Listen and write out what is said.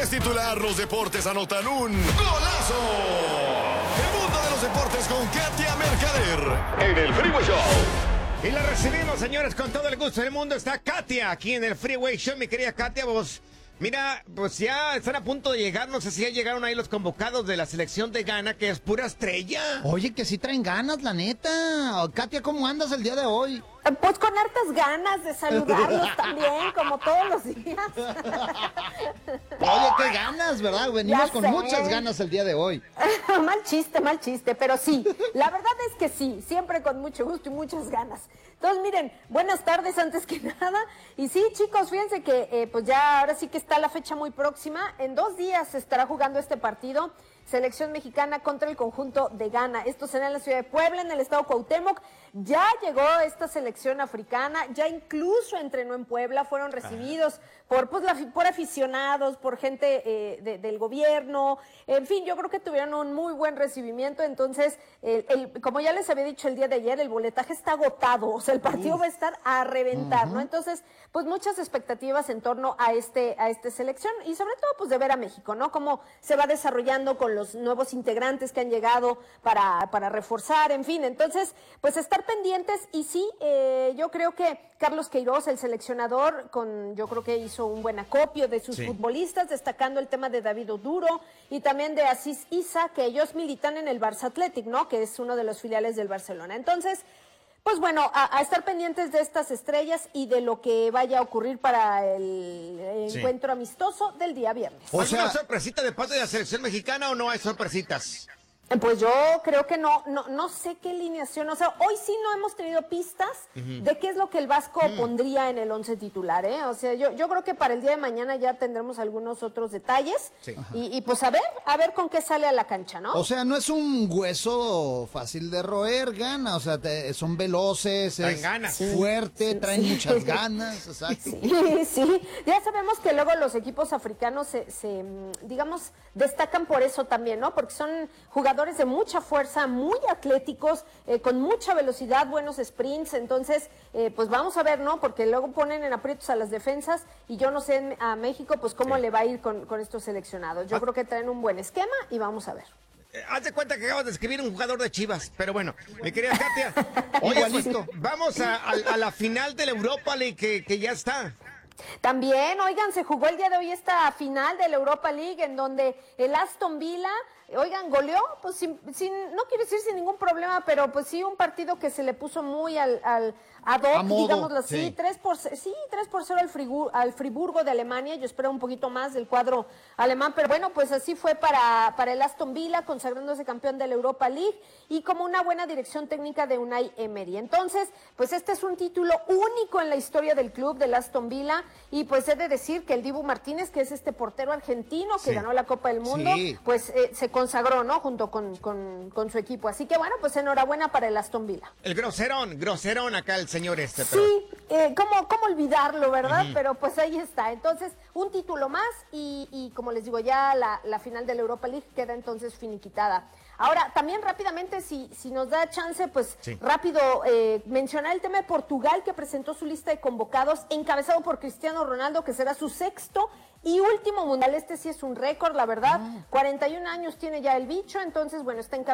es titular, los deportes anotan un golazo. El mundo de los deportes con Katia Mercader en el Freeway Show. Y la recibimos, señores, con todo el gusto del mundo. Está Katia aquí en el Freeway Show. Mi querida Katia, vos, mira, pues ya están a punto de llegar. No sé si ya llegaron ahí los convocados de la selección de Ghana, que es pura estrella. Oye, que sí traen ganas, la neta. Katia, ¿cómo andas el día de hoy? Pues con hartas ganas de saludarlos también, como todos los días. Oye, qué ganas, ¿verdad? Venimos Ya con sé. muchas ganas el día de hoy. Mal chiste, pero sí. La verdad es que sí, siempre con mucho gusto y muchas ganas. Entonces, miren, buenas tardes antes que nada. Y sí, chicos, fíjense que pues ya ahora sí que está la fecha muy próxima. En 2 días se estará jugando este partido. Selección mexicana contra el conjunto de Ghana. Esto será en la ciudad de Puebla, en el estado Cuauhtémoc. Ya llegó esta selección africana, ya incluso entrenó en Puebla, fueron recibidos por aficionados, por gente del gobierno. En fin, yo creo que tuvieron un muy buen recibimiento. Entonces, como ya les había dicho el día de ayer, el boletaje está agotado. O sea, el partido va a estar a reventar, ¿no? Entonces, pues muchas expectativas en torno a este selección y sobre todo, pues de ver a México, ¿no? Cómo se va desarrollando con los nuevos integrantes que han llegado para reforzar, en fin. Entonces, pues estar pendientes y sí, yo creo que Carlos Queiroz, el seleccionador, yo creo que hizo un buen acopio de sus futbolistas, destacando el tema de David Oduro y también de Asís Isa, que ellos militan en el Barça Athletic, ¿no? Que es uno de los filiales del Barcelona. Entonces, pues bueno, a estar pendientes de estas estrellas y de lo que vaya a ocurrir para el encuentro amistoso del día viernes. ¿Hay una sorpresita de parte de la selección mexicana o no hay sorpresitas? Pues yo creo que no sé qué alineación, o sea, hoy sí no hemos tenido pistas de qué es lo que el Vasco pondría en el 11 titular, ¿eh? O sea, yo creo que para el día de mañana ya tendremos algunos otros detalles y pues a ver con qué sale a la cancha, ¿no? O sea, no es un hueso fácil de roer, Ghana, o sea, son veloces, traen ganas. fuerte, traen muchas ganas, exacto. Sí, ya sabemos que luego los equipos africanos digamos, destacan por eso también, ¿no? Porque son jugadores de mucha fuerza, muy atléticos, con mucha velocidad, buenos sprints. Entonces, pues vamos a ver, ¿no? Porque luego ponen en aprietos a las defensas y yo no sé a México, pues cómo le va a ir con estos seleccionados. Yo creo que traen un buen esquema y vamos a ver. Haz de cuenta que acabas de escribir un jugador de Chivas, pero bueno, mi querida Katia, oye, pues, vamos a la final de la Europa League que ya está. También, oigan, se jugó el día de hoy esta final de la Europa League en donde el Aston Villa, oigan, goleó, pues no quiero decir sin ningún problema, pero pues sí, un partido que se le puso muy ad hoc, digámoslo así, 3-0 al Friburgo de Alemania. Yo espero un poquito más del cuadro alemán, pero bueno, pues así fue para el Aston Villa, consagrándose campeón de la Europa League y como una buena dirección técnica de Unai Emery. Entonces, pues este es un título único en la historia del club del Aston Villa y pues he de decir que el Dibu Martínez, que es este portero argentino que ganó la Copa del Mundo, pues se consagró, ¿no? Junto con su equipo. Así que bueno, pues enhorabuena para el Aston Villa. El groserón acá el señor pero... Sí, ¿cómo olvidarlo, verdad? Pero pues ahí está. Entonces, un título más y como les digo, ya la final de la Europa League queda entonces finiquitada. Ahora, también rápidamente, si nos da chance, pues rápido mencionar el tema de Portugal, que presentó su lista de convocados, encabezado por Cristiano Ronaldo, que será su 6º y último mundial. Este sí es un récord, la verdad. 41 años tiene ya el bicho, entonces, bueno, está encabezado